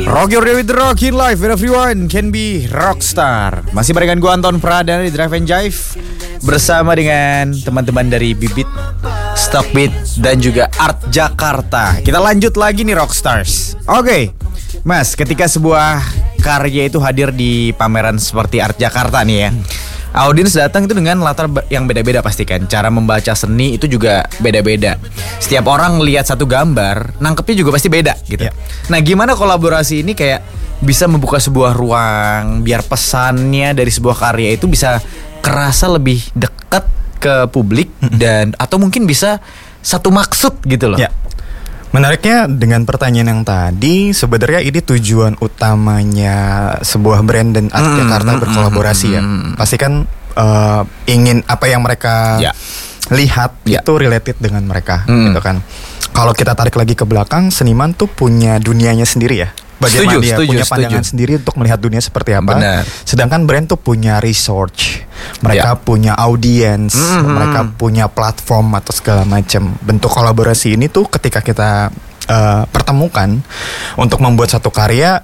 Rock Your Day with the Rockin' Life, where everyone can be rockstar. Masih barengan gue Anton Pradana di Drive and Jive bersama dengan teman-teman dari Bibit, Stockbeat, dan juga Art Jakarta. Kita lanjut lagi nih Rockstars. Oke, Mas, ketika sebuah karya itu hadir di pameran seperti Art Jakarta nih ya, audiens datang itu dengan latar yang beda-beda pasti kan. Cara membaca seni itu juga beda-beda. Setiap orang lihat satu gambar, nangkepnya juga pasti beda gitu. Nah, gimana kolaborasi ini kayak bisa membuka sebuah ruang biar pesannya dari sebuah karya itu bisa kerasa lebih dekat ke publik dan atau mungkin bisa satu maksud gitu loh. Ya. Menariknya dengan pertanyaan yang tadi, sebenarnya ini tujuan utamanya sebuah brand dan Art Jakarta berkolaborasi ya. Pasti kan ingin apa yang mereka lihat itu related dengan mereka gitu kan. Kalau kita tarik lagi ke belakang, seniman tuh punya dunianya sendiri ya. Bagaimana dia punya pandangan sendiri untuk melihat dunia seperti apa. Benar. Sedangkan brand tuh punya research, mereka punya audiens, mereka punya platform atau segala macam. Bentuk kolaborasi ini tuh ketika kita pertemukan untuk membuat satu karya,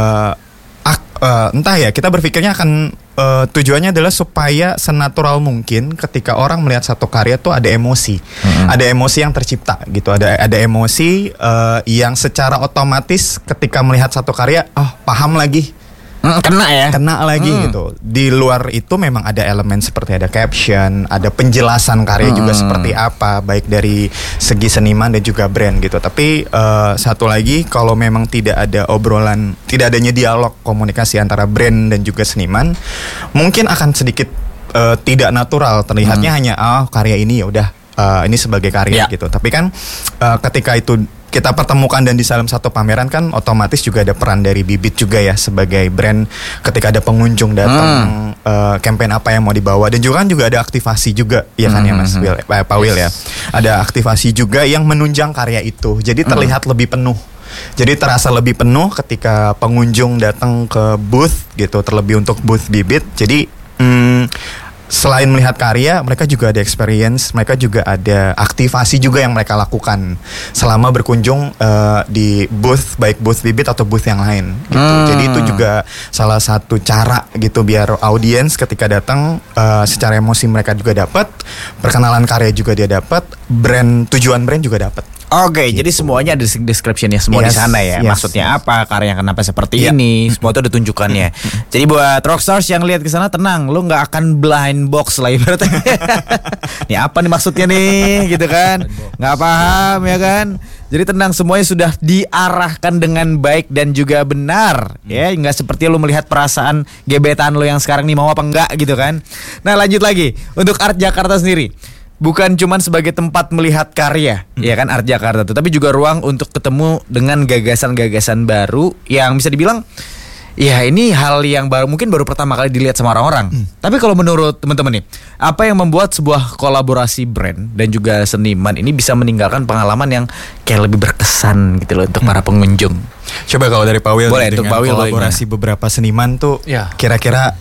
entah ya, kita berpikirnya akan tujuannya adalah supaya senatural mungkin ketika orang melihat satu karya tuh ada emosi, ada emosi yang tercipta gitu, ada emosi yang secara otomatis ketika melihat satu karya, paham lagi. Kena lagi gitu. Di luar itu memang ada elemen seperti ada caption, ada penjelasan karya juga seperti apa, baik dari segi seniman dan juga brand gitu. Tapi satu lagi, kalau memang tidak ada obrolan, tidak adanya dialog komunikasi antara brand dan juga seniman, mungkin akan sedikit tidak natural. Terlihatnya hanya karya ini ya udah ini sebagai karya gitu. Tapi kan ketika itu kita pertemukan dan di dalam satu pameran kan otomatis juga ada peran dari Bibit juga ya sebagai brand ketika ada pengunjung datang, campaign apa yang mau dibawa, dan juga kan juga ada aktivasi juga ya kan ya Mas Will, Pak Will ya, ada aktivasi juga yang menunjang karya itu, jadi terlihat lebih penuh. Jadi terasa lebih penuh ketika pengunjung datang ke booth gitu, terlebih untuk booth Bibit. Jadi selain melihat karya, mereka juga ada experience, mereka juga ada aktivasi juga yang mereka lakukan selama berkunjung di booth, baik booth Bibit atau booth yang lain gitu. Jadi itu juga salah satu cara gitu biar audiens ketika datang secara emosi mereka juga dapat, perkenalan karya juga dia dapat, tujuan brand juga dapat. Oke, jadi semuanya ada description-nya semua di sana ya. Maksudnya apa, karya kenapa seperti ini, semua itu ada tunjukannya. Jadi buat rockstars yang lihat ke sana tenang, lu nggak akan blind box lah ibaratnya. Nih apa nih maksudnya nih, gitu kan? Nggak paham ya kan? Jadi tenang, semuanya sudah diarahkan dengan baik dan juga benar, ya. Nggak seperti lu melihat perasaan gebetan lu yang sekarang nih mau apa enggak gitu kan? Nah lanjut lagi untuk Art Jakarta sendiri. Bukan cuma sebagai tempat melihat karya, ya kan Art Jakarta tuh, tapi juga ruang untuk ketemu dengan gagasan-gagasan baru yang bisa dibilang, ya ini hal yang mungkin baru pertama kali dilihat sama orang-orang. Tapi kalau menurut teman-teman nih, apa yang membuat sebuah kolaborasi brand dan juga seniman ini bisa meninggalkan pengalaman yang kayak lebih berkesan gitu loh untuk para pengunjung? Coba kalau dari Pak Will, boleh, dengan kolaborasi beberapa seniman tuh, kira-kira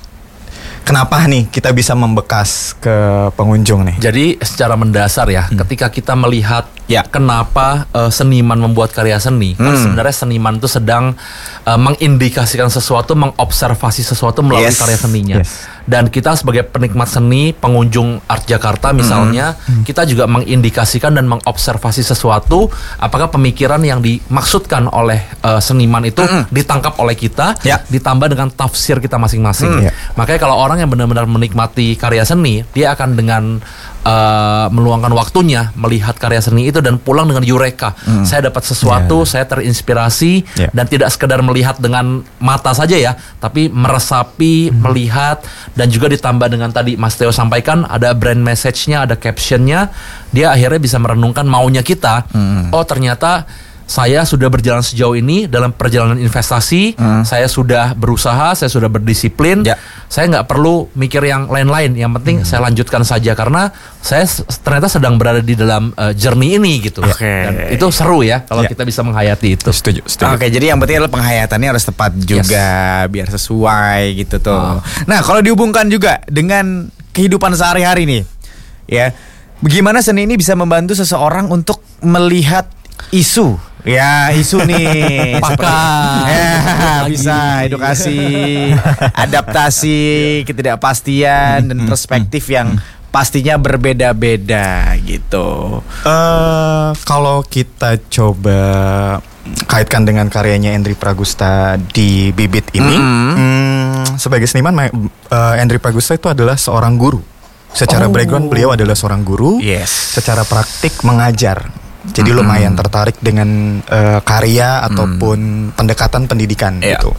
kenapa nih kita bisa membekas ke pengunjung nih? Jadi secara mendasar ya, ketika kita melihat kenapa seniman membuat karya seni, kan sebenarnya seniman itu sedang mengindikasikan sesuatu, mengobservasi sesuatu melalui karya seninya. Dan kita sebagai penikmat seni, pengunjung Art Jakarta misalnya, kita juga mengindikasikan dan mengobservasi sesuatu, apakah pemikiran yang dimaksudkan oleh seniman itu ditangkap oleh kita, ditambah dengan tafsir kita masing-masing. Makanya kalau orang yang benar-benar menikmati karya seni, dia akan dengan meluangkan waktunya melihat karya seni itu dan pulang dengan eureka. Saya dapat sesuatu, saya terinspirasi, dan tidak sekedar melihat dengan mata saja ya, tapi meresapi, melihat, dan juga ditambah dengan tadi Mas Theo sampaikan ada brand message-nya, ada caption-nya, dia akhirnya bisa merenungkan maunya kita. Oh ternyata saya sudah berjalan sejauh ini dalam perjalanan investasi, saya sudah berusaha, saya sudah berdisiplin, saya nggak perlu mikir yang lain-lain, yang penting saya lanjutkan saja karena saya ternyata sedang berada di dalam journey ini gitu. Dan itu seru ya kalau kita bisa menghayati itu. Setuju. Oke, jadi yang penting adalah penghayatannya harus tepat juga, biar sesuai gitu tuh. Nah, kalau dihubungkan juga dengan kehidupan sehari-hari nih, ya, bagaimana seni ini bisa membantu seseorang untuk melihat Isu. Ya, isu nih. Ya, bisa edukasi, adaptasi, ketidakpastian dan perspektif yang pastinya berbeda-beda gitu. Kalau kita coba kaitkan dengan karyanya Endri Pragusta di Bibit ini, sebagai seniman, Endri Pragusta itu adalah seorang guru. Secara background beliau adalah seorang guru. Secara praktik mengajar. Jadi lumayan tertarik dengan karya ataupun pendekatan pendidikan gitu.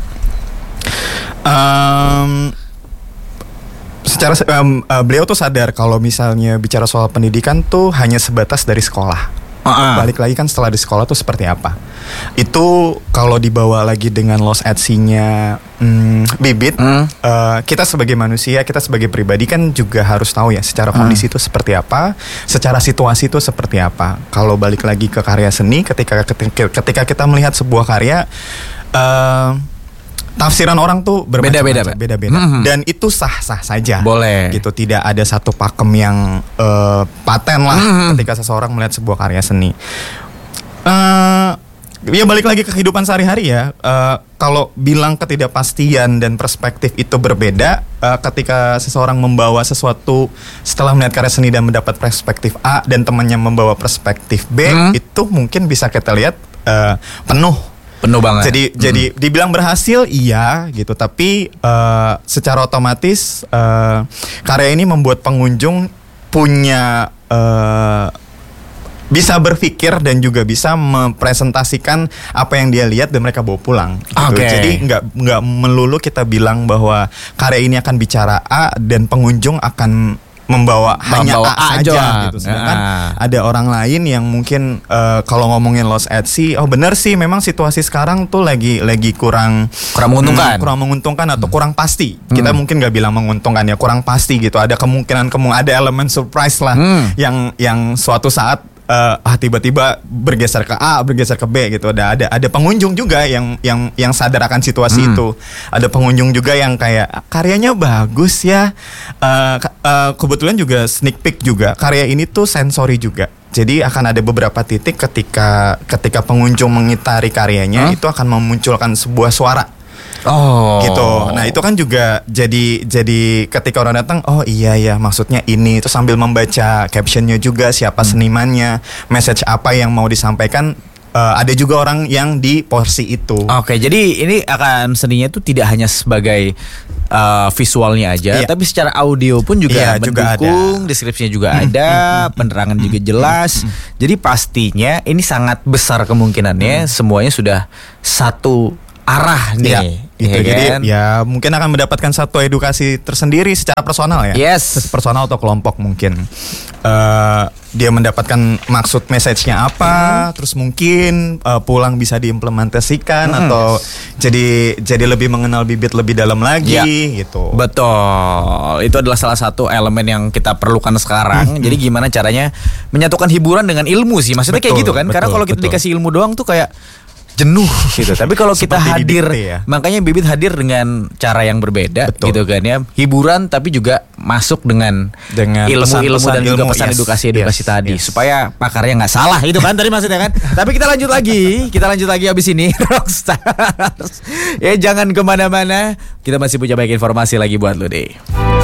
Beliau tuh sadar kalau misalnya bicara soal pendidikan tuh hanya sebatas dari sekolah. Balik lagi kan setelah di sekolah tuh seperti apa. Itu kalau dibawa lagi dengan Lost at Sea-nya Bibit, kita sebagai manusia, kita sebagai pribadi kan juga harus tahu ya secara kondisi itu seperti apa, secara situasi itu seperti apa. Kalau balik lagi ke karya seni, ketika kita melihat sebuah karya, tafsiran orang tuh berbeda-beda. Dan itu sah-sah saja. Boleh. Gitu, tidak ada satu pakem yang paten lah ketika seseorang melihat sebuah karya seni. Ya balik lagi ke kehidupan sehari-hari ya. Kalau bilang ketidakpastian dan perspektif itu berbeda, ketika seseorang membawa sesuatu setelah melihat karya seni dan mendapat perspektif A dan temannya membawa perspektif B, itu mungkin bisa kita lihat penuh banget. Jadi dibilang berhasil iya gitu, tapi secara otomatis karya ini membuat pengunjung punya bisa berpikir dan juga bisa mempresentasikan apa yang dia lihat dan mereka bawa pulang gitu. Jadi nggak melulu kita bilang bahwa karya ini akan bicara A dan pengunjung akan membawa hanya A saja gitu. Sedangkan ada orang lain yang mungkin kalau ngomongin Lost at Sea, benar sih memang situasi sekarang tuh lagi kurang menguntungkan atau kurang pasti. Kita mungkin nggak bilang menguntungkan ya, kurang pasti gitu. Ada kemungkinan ada elemen surprise lah yang suatu saat tiba-tiba bergeser ke A, bergeser ke B gitu. Ada pengunjung juga yang sadar akan situasi itu. Ada pengunjung juga yang kayak karyanya bagus ya. Kebetulan juga sneak peek juga. Karya ini tuh sensori juga. Jadi akan ada beberapa titik ketika pengunjung mengitari karyanya itu akan memunculkan sebuah suara. Gitu. Nah itu kan juga jadi ketika orang datang, iya ya maksudnya ini, itu sambil membaca captionnya juga, siapa senimannya, message apa yang mau disampaikan. Ada juga orang yang di porsi itu. Jadi ini akan seninya itu tidak hanya sebagai visualnya aja, tapi secara audio pun juga mendukung, deskripsinya juga ada, penerangan juga jelas. Jadi pastinya ini sangat besar kemungkinannya semuanya sudah satu arah nih. Jadi ya mungkin akan mendapatkan satu edukasi tersendiri secara personal ya. Personal atau kelompok mungkin. Dia mendapatkan maksud message-nya apa, terus mungkin pulang bisa diimplementasikan atau jadi lebih mengenal Bibit lebih dalam lagi gitu. Betul. Itu adalah salah satu elemen yang kita perlukan sekarang. Jadi gimana caranya menyatukan hiburan dengan ilmu sih. Maksudnya kayak gitu kan. Karena kalau kita dikasih ilmu doang tuh kayak jenuh gitu. Tapi kalau kita hadir, makanya Bibit hadir dengan cara yang berbeda gitu kan ya. Hiburan tapi juga masuk dengan ilmu-ilmu dan juga pesan edukasi tadi supaya pakarnya nggak salah itu kan tadi maksudnya kan. Tapi kita lanjut lagi abis ini Rockstars. Ya jangan kemana-mana, kita masih punya banyak informasi lagi buat lo deh.